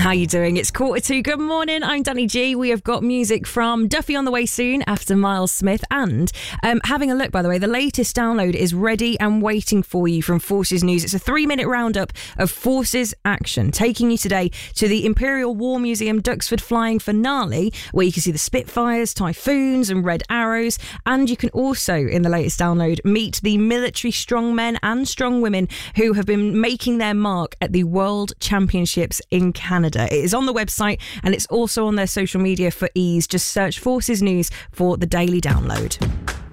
How you doing? It's 1:45. Good morning. I'm Danny G. We have got music from Duffy on the way soon after Miles Smith. And having a look, by the way, the latest download is ready and waiting for you from Forces News. It's a 3-minute roundup of Forces action, taking you today to the Imperial War Museum Duxford Flying Finale, where you can see the Spitfires, Typhoons and Red Arrows. And you can also, in the latest download, meet the military strongmen and strongwomen who have been making their mark at the World Championships in Canada. It is on the website and it's also on their social media for ease. Just search Forces News for the daily download.